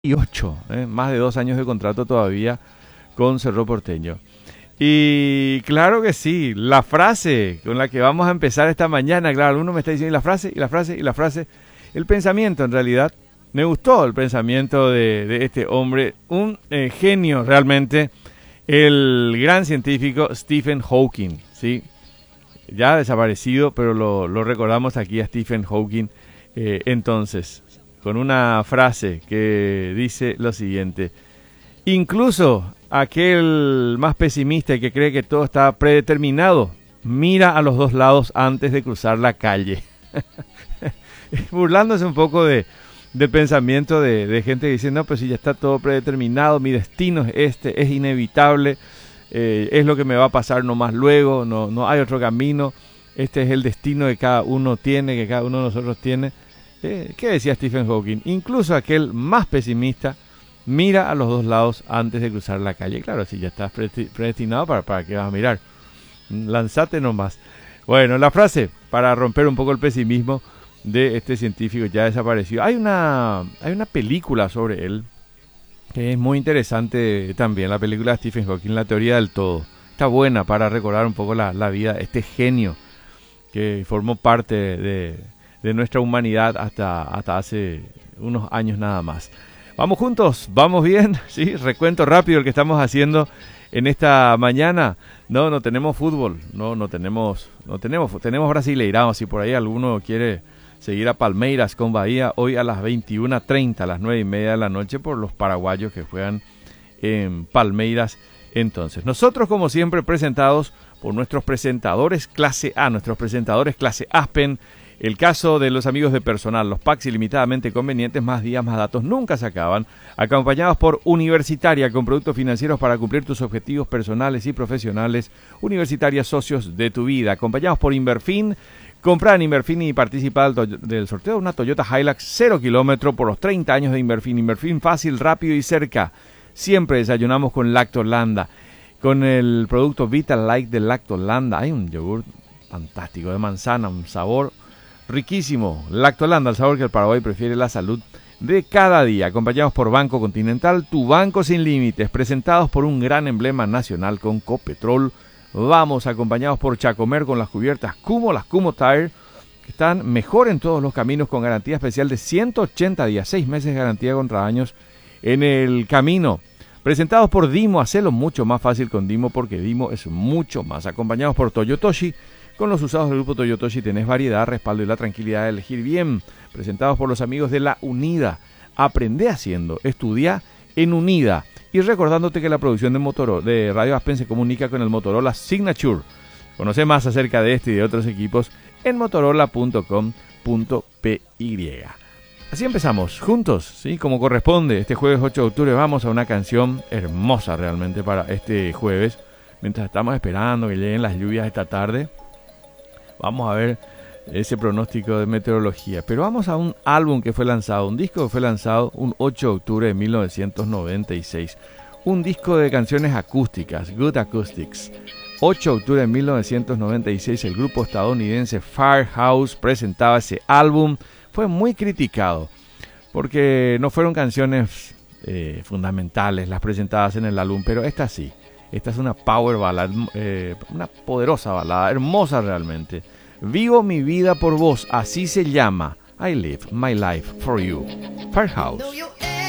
2008, más de 2 años de contrato todavía con Cerro Porteño. Y claro que sí, la frase con la que vamos a empezar esta mañana, claro, uno me está diciendo y la frase, y la frase, y la frase, el pensamiento en realidad, me gustó el pensamiento de este hombre, un genio realmente, el gran científico Stephen Hawking, ¿sí? Ya desaparecido, pero lo recordamos aquí a Stephen Hawking entonces, con una frase que dice lo siguiente: incluso aquel más pesimista que cree que todo está predeterminado, mira a los dos lados antes de cruzar la calle. Burlándose un poco del pensamiento de gente que dice, no, pues si ya está todo predeterminado, mi destino es este, es inevitable, es lo que me va a pasar nomás luego, no hay otro camino, este es el destino que cada uno tiene, que cada uno de nosotros tiene. ¿Qué decía Stephen Hawking? Incluso aquel más pesimista mira a los dos lados antes de cruzar la calle. Claro, si ya estás predestinado, ¿para qué vas a mirar? Lanzate nomás. Bueno, la frase para romper un poco el pesimismo de este científico ya desaparecido. Hay una película sobre él que es muy interesante también, la película de Stephen Hawking, La teoría del todo. Está buena para recordar un poco la vida de este genio que formó parte de nuestra humanidad hasta hace unos años nada más. Vamos juntos, vamos bien, sí, recuento rápido el que estamos haciendo en esta mañana. No tenemos fútbol, tenemos Brasileirão, si por ahí alguno quiere seguir a Palmeiras con Bahía, hoy a las 21:30, a las 9:30 de la noche, por los paraguayos que juegan en Palmeiras. Entonces, nosotros como siempre presentados por nuestros presentadores clase A, nuestros presentadores clase Aspen. El caso de los amigos de Personal, los packs ilimitadamente convenientes, más días, más datos, nunca se acaban. Acompañados por Universitaria, con productos financieros para cumplir tus objetivos personales y profesionales. Universitaria, socios de tu vida. Acompañados por Inverfin. Compra en Inverfin y participa del sorteo de una Toyota Hilux 0 kilómetro por los 30 años de Inverfin. Inverfin, fácil, rápido y cerca. Siempre desayunamos con Lactolanda. Con el producto Vital Light de Lactolanda. Hay un yogur fantástico de manzana, un sabor riquísimo. Lactolanda, el sabor que el Paraguay prefiere, la salud de cada día. Acompañados por Banco Continental, tu banco sin límites. Presentados por un gran emblema nacional con Copetrol. Vamos, acompañados por Chacomer con las cubiertas Kumo, las Kumo Tire, que están mejor en todos los caminos con garantía especial de 180 días, 6 meses de garantía contra daños en el camino. Presentados por Dimo, hacelo mucho más fácil con Dimo porque Dimo es mucho más. Acompañados por Toyotoshi. Con los usados del grupo Toyotoshi tenés variedad, respaldo y la tranquilidad de elegir bien. Presentados por los amigos de La Unida. Aprende haciendo, estudia en Unida. Y recordándote que la producción de Radio Aspen se comunica con el Motorola Signature. Conoce más acerca de este y de otros equipos en motorola.com.py. Así empezamos, juntos, ¿sí? Como corresponde. Este jueves 8 de octubre vamos a una canción hermosa realmente para este jueves. Mientras estamos esperando que lleguen las lluvias esta tarde, vamos a ver ese pronóstico de meteorología. Pero vamos a un álbum que fue lanzado, un disco que fue lanzado un 8 de octubre de 1996. Un disco de canciones acústicas, Good Acoustics. 8 de octubre de 1996, el grupo estadounidense Firehouse presentaba ese álbum. Fue muy criticado porque no fueron canciones fundamentales las presentadas en el álbum, pero esta sí. Esta es una power ballad, una poderosa balada, hermosa realmente. Vivo mi vida por vos, así se llama. I live my life for you. Firehouse.